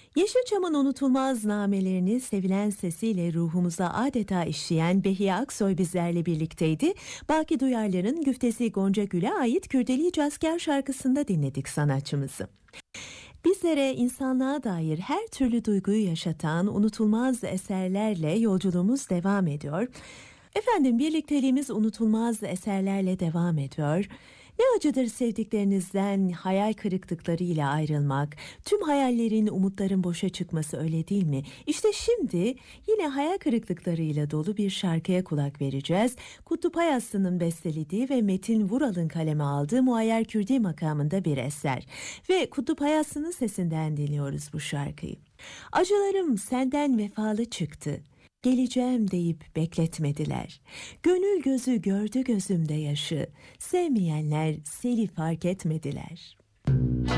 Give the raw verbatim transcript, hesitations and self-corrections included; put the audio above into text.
Yeşilçam'ın unutulmaz namelerini sevilen sesiyle ruhumuza adeta işleyen Behiye Aksoy bizlerle birlikteydi. Baki Duyarlar'ın güftesi Gonca Gül'e ait Kürdeli Asker şarkısında dinledik sanatçımızı. Bizlere insanlığa dair her türlü duyguyu yaşatan unutulmaz eserlerle yolculuğumuz devam ediyor. Efendim birlikteliğimiz unutulmaz eserlerle devam ediyor. Ne acıdır sevdiklerinizden hayal kırıklıklarıyla ayrılmak, tüm hayallerin, umutların boşa çıkması, öyle değil mi? İşte şimdi yine hayal kırıklıklarıyla dolu bir şarkıya kulak vereceğiz. Kutup Ayaslı'nın bestelediği ve Metin Vural'ın kaleme aldığı Muayyer Kürdi makamında bir eser. Ve Kutup Ayaslı'nın sesinden dinliyoruz bu şarkıyı. Acılarım senden vefalı çıktı. Geleceğim deyip bekletmediler. Gönül gözü gördü gözümde yaşı. Sevmeyenler seni fark etmediler.